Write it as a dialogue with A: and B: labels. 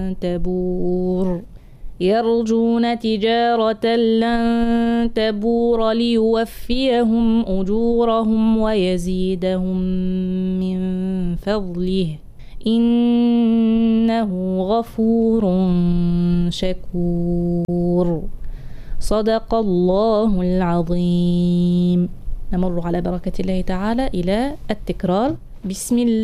A: تبور يرجون تجارة لن تبور ليوفيهم أجورهم ويزيدهم من فضله إنه غفور شكور. صدق الله العظيم. نمر على بركة الله تعالى إلى التكرار. بسم الله